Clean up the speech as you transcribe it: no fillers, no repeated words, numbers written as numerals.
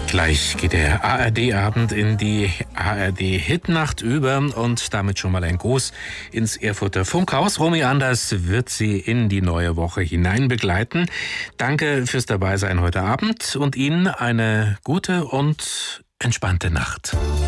Gleich geht der ARD-Abend in die ARD-Hitnacht über und damit schon mal ein Gruß ins Erfurter Funkhaus. Romy Anders wird Sie in die neue Woche hinein begleiten. Danke fürs Dabeisein heute Abend und Ihnen eine gute und entspannte Nacht.